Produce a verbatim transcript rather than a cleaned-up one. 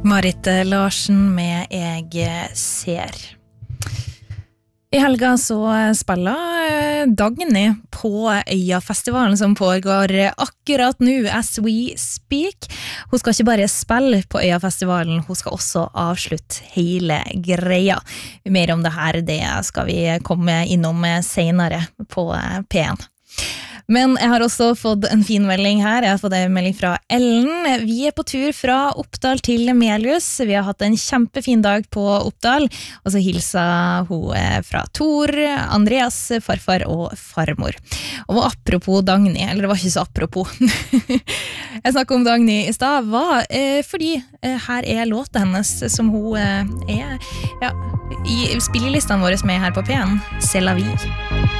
Marit Larsen med Jeg ser. I helga så spiller Dagny på Øyafestivalen som pågår akkurat nå, as we speak. Hun skal ikke bare spille på Øyafestivalen, hun skal også avslutte hele greia. Mer om det her, det skal vi komme innom senere på P en. Men jeg har også fått en fin melding her. Jeg har fått en melding fra Ellen. Vi er på tur fra Oppdal til Melius. Vi har hatt en kjempefin dag på Oppdal. Og så hilser hun fra Tor, Andreas, farfar og farmor. Og apropos Dagny, eller det var ikke så apropos. Jeg snakket om Dagny i sted, var eh, fordi eh, her er låta hennes som hun eh, er ja, i spillelistene våre som er her på P en. C'est la vie.